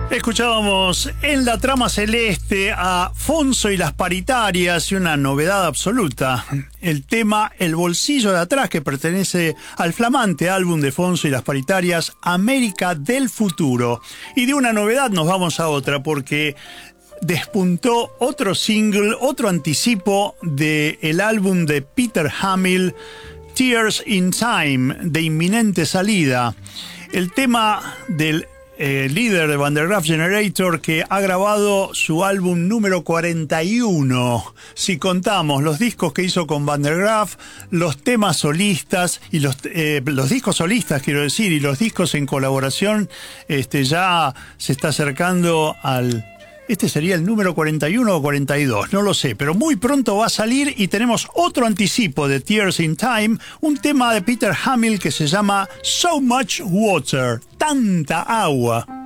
Escuchábamos en la trama celeste a Fonso y las Paritarias y una novedad absoluta, el tema El bolsillo de atrás, que pertenece al flamante álbum de Fonso y las Paritarias, América del Futuro. Y de una novedad nos vamos a otra, porque despuntó otro single, otro anticipo del álbum de Peter Hamill, Tears in Time, de inminente salida. El tema del líder de Van der Graaf Generator, que ha grabado su álbum número 41. Si contamos los discos que hizo con Van der Graaf, los temas solistas y los discos solistas, quiero decir, y los discos en colaboración, ya se está acercando al... Este sería el número 41 o 42, no lo sé, pero muy pronto va a salir y tenemos otro anticipo de Tears in Time, un tema de Peter Hamill que se llama So Much Water, tanta agua.